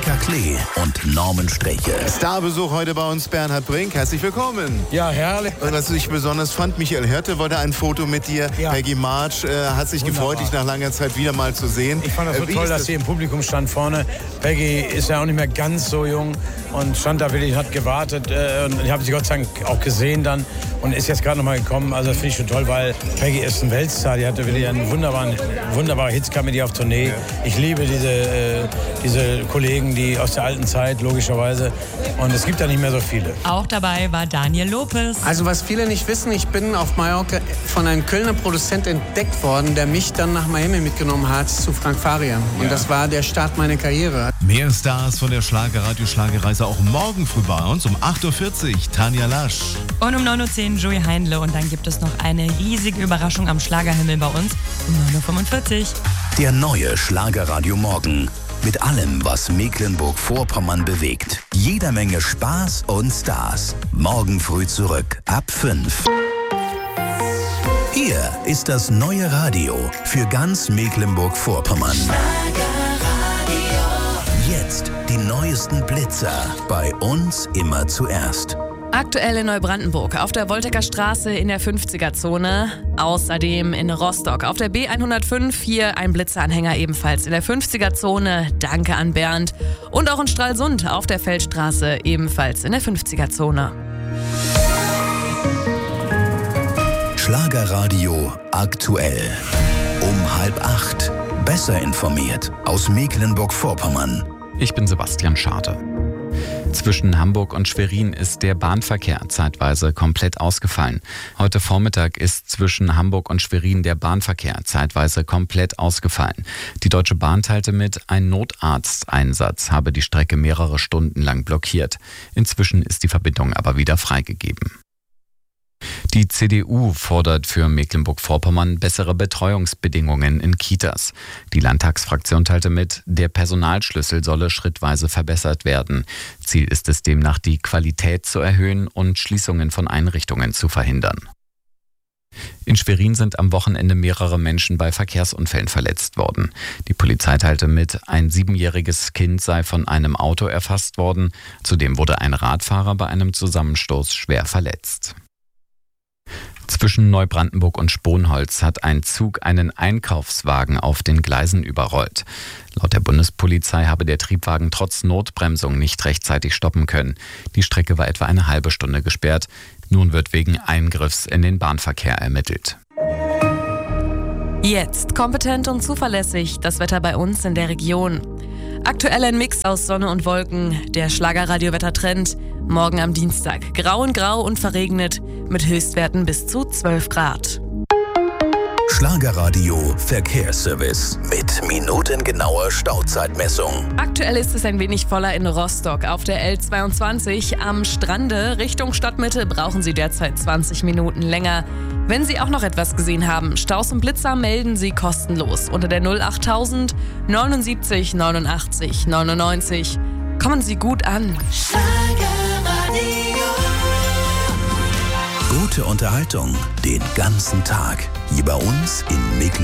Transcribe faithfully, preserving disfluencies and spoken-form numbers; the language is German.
Volker Klee und Norman Sträche. Starbesuch heute bei uns, Bernhard Brink. Herzlich willkommen. Ja, herrlich. Und was ich besonders fand, Michael Hirte wollte ein Foto mit dir. Ja. Peggy March äh, hat sich Wunderbar. gefreut, dich nach langer Zeit wieder mal zu sehen. Ich fand das so äh, toll, dass das? sie im Publikum stand vorne. Peggy ist ja auch nicht mehr ganz so jung und stand da wirklich, hat gewartet. Äh, und ich habe sie Gott sei Dank auch gesehen dann und ist jetzt gerade noch mal gekommen. Also das finde ich schon toll, weil Peggy ist ein Weltstar. Die hatte wirklich einen wunderbaren, wunderbare Hits, kam mit ihr auf Tournee. Ich liebe diese, äh, diese Kollegen, die aus der alten Zeit, logischerweise. Und es gibt da nicht mehr so viele. Auch dabei war Daniel Lopez. Also was viele nicht wissen, ich bin auf Mallorca von einem Kölner Produzent entdeckt worden, der mich dann nach Miami mitgenommen hat zu Frank Farian. Und Ja. das war der Start meiner Karriere. Mehr Stars von der Schlagerradio-Schlagerreise auch morgen früh bei uns um acht Uhr vierzig. Tanja Lasch. Und um neun Uhr zehn Joey Heinle. Und dann gibt es noch eine riesige Überraschung am Schlagerhimmel bei uns um neun Uhr fünfundvierzig. Der neue Schlagerradio Morgen. Mit allem, was Mecklenburg-Vorpommern bewegt. Jeder Menge Spaß und Stars. Morgen früh zurück ab fünf. Hier ist das neue Radio für ganz Mecklenburg-Vorpommern. Jetzt die neuesten Blitzer. Bei uns immer zuerst. Aktuell in Neubrandenburg, auf der Woltecker Straße in der fünfziger-Zone. Außerdem in Rostock, auf der B hundertfünf, hier ein Blitzeranhänger ebenfalls in der fünfziger-Zone. Danke an Bernd. Und auch in Stralsund auf der Feldstraße, ebenfalls in der fünfziger-Zone. Schlagerradio aktuell. Um halb acht. Besser informiert aus Mecklenburg-Vorpommern. Ich bin Sebastian Schade. Zwischen Hamburg und Schwerin ist der Bahnverkehr zeitweise komplett ausgefallen. Heute Vormittag ist zwischen Hamburg und Schwerin der Bahnverkehr zeitweise komplett ausgefallen. Die Deutsche Bahn teilte mit, ein Notarzteinsatz habe die Strecke mehrere Stunden lang blockiert. Inzwischen ist die Verbindung aber wieder freigegeben. Die C D U fordert für Mecklenburg-Vorpommern bessere Betreuungsbedingungen in Kitas. Die Landtagsfraktion teilte mit, der Personalschlüssel solle schrittweise verbessert werden. Ziel ist es demnach, die Qualität zu erhöhen und Schließungen von Einrichtungen zu verhindern. In Schwerin sind am Wochenende mehrere Menschen bei Verkehrsunfällen verletzt worden. Die Polizei teilte mit, ein siebenjähriges Kind sei von einem Auto erfasst worden. Zudem wurde ein Radfahrer bei einem Zusammenstoß schwer verletzt. Zwischen Neubrandenburg und Sponholz hat ein Zug einen Einkaufswagen auf den Gleisen überrollt. Laut der Bundespolizei habe der Triebwagen trotz Notbremsung nicht rechtzeitig stoppen können. Die Strecke war etwa eine halbe Stunde gesperrt. Nun wird wegen Eingriffs in den Bahnverkehr ermittelt. Jetzt kompetent und zuverlässig das Wetter bei uns in der Region. Aktuell ein Mix aus Sonne und Wolken, der Schlagerradio-Wettertrend. Morgen am Dienstag grau und grau und verregnet mit Höchstwerten bis zu zwölf Grad. Schlagerradio Verkehrsservice mit minutengenauer Stauzeitmessung. Aktuell ist es ein wenig voller in Rostock. Auf der L zweiundzwanzig am Strande Richtung Stadtmitte brauchen Sie derzeit zwanzig Minuten länger. Wenn Sie auch noch etwas gesehen haben, Staus und Blitzer, melden Sie kostenlos unter der null achttausend neunundsiebzig neunundachtzig neunundneunzig. Kommen Sie gut an. Gute Unterhaltung den ganzen Tag. Hier bei uns in Mecklenburg.